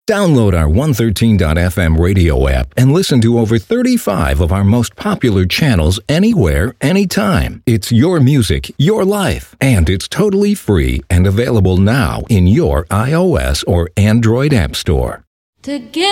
Download our 113.fm radio app and listen to over 35 of our most popular channels anywhere, anytime. It's your music, your life, and it's totally free and available now in your iOS or Android app store. Together.